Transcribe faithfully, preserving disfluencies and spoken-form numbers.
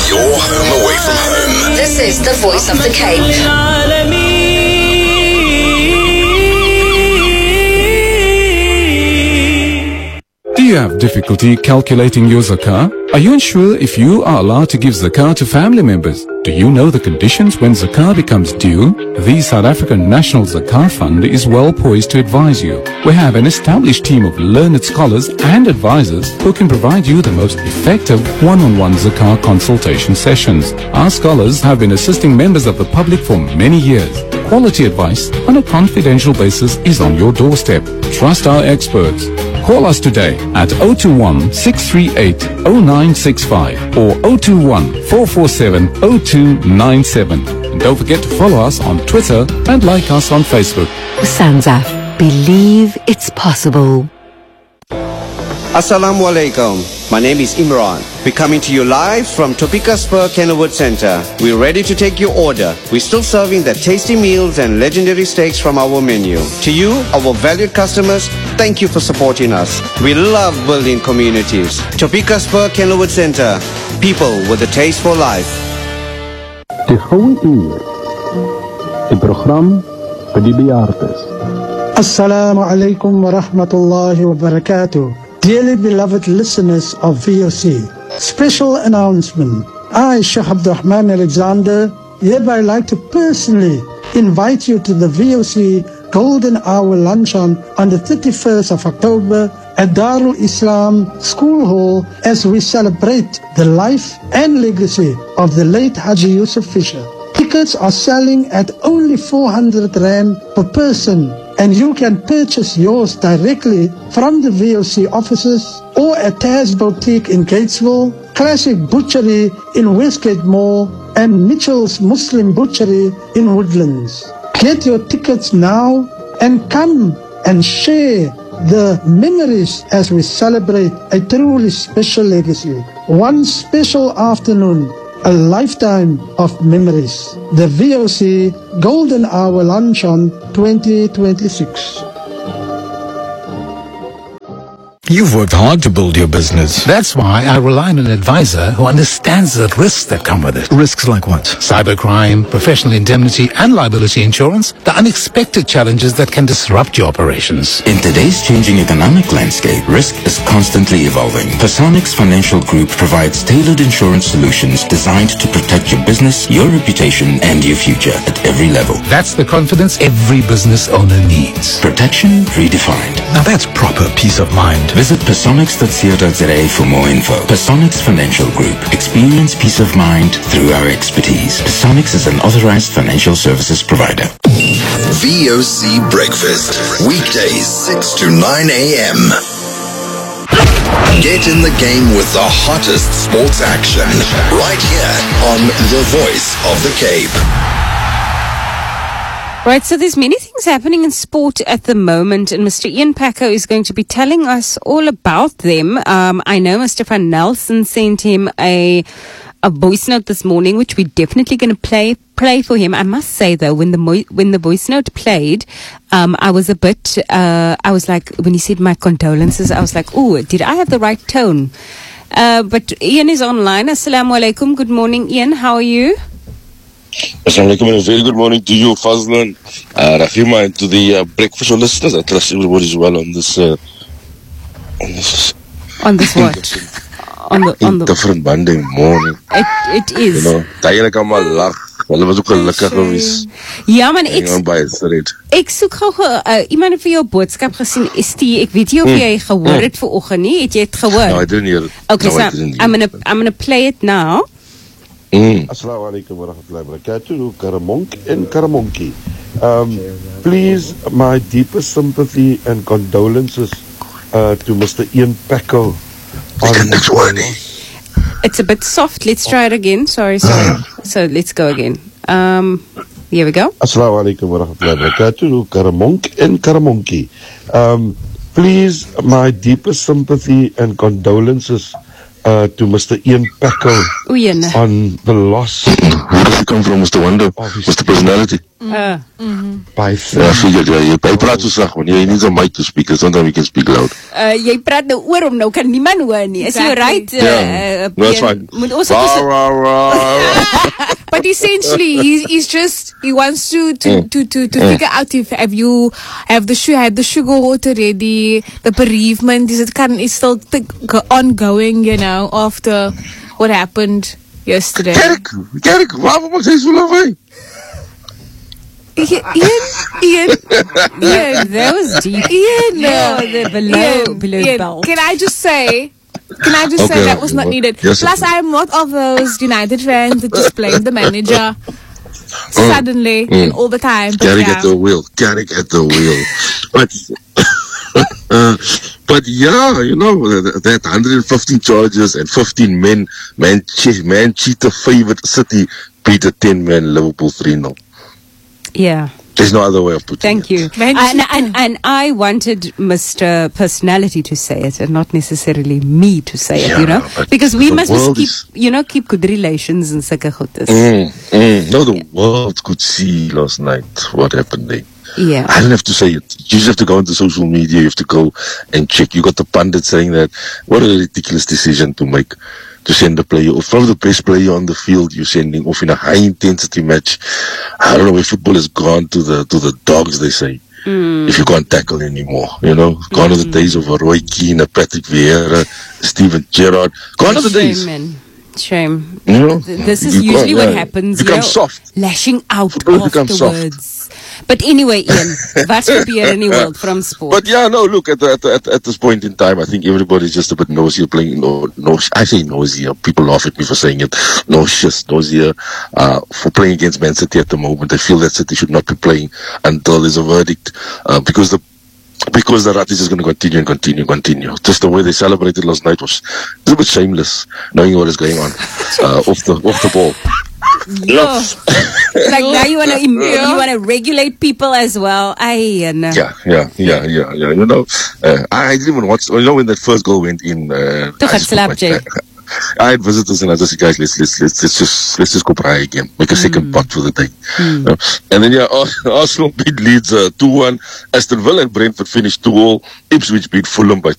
your home away from home. This is the Voice of the Cape. Do you have difficulty calculating your zakah? Are you unsure if you are allowed to give zakah to family members? Do you know the conditions when zakah becomes due? The South African National Zakah Fund is well poised to advise you. We have an established team of learned scholars and advisors who can provide you the most effective one-on-one zakah consultation sessions. Our scholars have been assisting members of the public for many years. Quality advice on a confidential basis is on your doorstep. Trust our experts. Call us today at zero two one, six three eight, zero nine six five or zero two one, four four seven, zero two nine seven. And don't forget to follow us on Twitter and like us on Facebook. Sanzaf, believe it's possible. Assalamu alaikum. My name is Imran. We're coming to you live from Topeka Spur Kenilworth Center. We're ready to take your order. We're still serving the tasty meals and legendary steaks from our menu. To you, our valued customers, thank you for supporting us. We love building communities. Topeka Spur Kenilworth Center. People with a taste for life. Die Goue Uur. Die program vir die bejaardes. Assalamu alaikum wa rahmatullahi wa barakatuh. Dearly beloved listeners of V O C, special announcement. I, Sheikh Abdurrahman Alexander, hereby like to personally invite you to the V O C Golden Hour Luncheon on the thirty-first of October at Darul Islam School Hall as we celebrate the life and legacy of the late Haji Yusuf Fisher. Tickets are selling at only four hundred rand per person, and you can purchase yours directly from the V O C offices or at Taz Boutique in Gatesville, Classic Butchery in Westgate Mall, and Mitchell's Muslim Butchery in Woodlands. Get your tickets now and come and share the memories as we celebrate a truly special legacy. One special afternoon, a lifetime of memories. The V O C Golden Hour Luncheon twenty twenty-six. You've worked hard to build your business. That's why I rely on an advisor who understands the risks that come with it. Risks like what? Cybercrime, professional indemnity and liability insurance, the unexpected challenges that can disrupt your operations. In today's changing economic landscape, risk is constantly evolving. Personix Financial Group provides tailored insurance solutions designed to protect your business, your reputation, and your future at every level. That's the confidence every business owner needs. Protection redefined. Now that's proper peace of mind. Visit personix dot co dot za for more info. Personix Financial Group. Experience peace of mind through our expertise. Personix is an authorized financial services provider. V O C Breakfast. Weekdays six to nine a.m. Get in the game with the hottest sports action. Right here on The Voice of the Cape. Right, so there's many things happening in sport at the moment, and Mister Ian Packer is going to be telling us all about them. Um, I know Mister Van Nelson sent him a a voice note this morning, which we're definitely going to play play for him. I must say though, when the mo- when the voice note played, um, I was a bit, uh, I was like, when he said my condolences, I was like, oh, did I have the right tone? Uh, but Ian is online. Assalamu alaikum. Good morning, Ian. How are you? Assalamu alaikum, and a very good morning to you, Fazlan, uh, Rahima, and to the uh, breakfast listeners. I trust everybody's well on this. Uh, on this. On this what? on the on the different Monday morning. It it is. You know, daai kan maar lag. Hulle was ook gelukkig gewees. Ja, man, ek ek ek soek gou uh, iemand vir jou boodskap gesien, Estie. Ek weet nie of jy gehoor het vanoggend nie. Het jy dit gehoor? No, I didn't hear it. Okay, no, so I'm going to I'm going to play it now. Mm. Assalamu alaikum wa rahmatullahi wa barakatuh, Karamonk and Karamonki. Um, please, my deepest sympathy and condolences uh, to Mister Ian Packer. It's a bit soft. Let's try it again. Sorry, sorry. So let's go again. Um, here we go. Assalamu alaikum wa rahmatullahi wa barakatuh, Karamonk and Karamonki. Um, please, my deepest sympathy and condolences Uh, to Mister Ian Packer on the loss. Where does he come from, Mister Wonder? Mister Personality? Mm. Uh. By Ja, figured, ja, jy, hy praat so sag, man. Jy needs a mic to speak. Sometimes you can speak loud. Uh, jy praat nou oor hom, nou kan niemand hoor nie. Is jy right? Uh, Yeah. uh, No, that's fine. Moet ons Rah, rah, rah, rah. But essentially, he's, he's just he wants to to Mm. to to, to Mm. figure out if have you have the sugar had the sugar already, the bereavement is it can is still th- ongoing, you know, after what happened yesterday. Kerk, kerk, waarom maak jy so lawaai? Ian, Ian, Ian, that was deep. Ian, No, the below- Ian, below Ian, belt. Can I just say? Can I just say Okay, that was not okay. needed? Yes, Plus, okay. I'm not of those United fans that just blame the manager suddenly Mm. and all the time. But Carrick yeah. at the wheel, Carrick at the wheel. But, uh, but yeah, you know, that that one hundred fifteen charges and fifteen men, man, Manchester favourite City beat a ten man Liverpool three nil. Yeah. There's no other way of putting Thank you. And, and, and I wanted Mister Personality to say it and not necessarily me to say it, you know? but Because we the must just world keep, is- you know, keep good relations and sulke goedes. Mm, mm. No, the world could see last night what happened there. Yeah. I don't have to say it. You just have to go into social media. You have to go and check. You got the pundit saying that what a ridiculous decision to make, to send a player off. From the best player on the field, you're sending off in a high intensity match. I don't know where football has gone to the to the dogs, they say. If you can't tackle anymore, you know, gone are the days of a Roy Keane, a Patrick Vieira, Steven Gerrard. Gone are the Shame, days. man. Shame. You know? Th- This is You usually can't, what yeah. happens. Become you know, soft. Lashing out People become afterwards. But anyway, Ian, wat gebeur in die world from sport? But yeah, no, look, at, the, at, the, at, at this point in time, I think everybody's just a bit nosy playing, no, no, I say nosy, people laugh at me for saying it, nauseous, nosy, uh, for playing against Man City at the moment. I feel that City should not be playing until there's a verdict, uh, because the Because the rat is just going to continue and continue and continue. Just the way they celebrated last night was a bit shameless, knowing what is going on uh, off the off the ball. Yeah. Like now you want to you want to regulate people as well. I uh, no. Yeah, yeah, yeah, yeah, yeah. You know, uh, I didn't even watch. You know, when that first goal went in, uh, Toch I het just put slap, my- Jay. I had visitors and I just said, guys, let's let's let's, let's just let's just go pray again, make a second pot for the day. Uh, and then yeah, Ar- Arsenal beat Leeds uh, two one. Aston Villa and Brentford finished two all. Ipswich beat Fulham by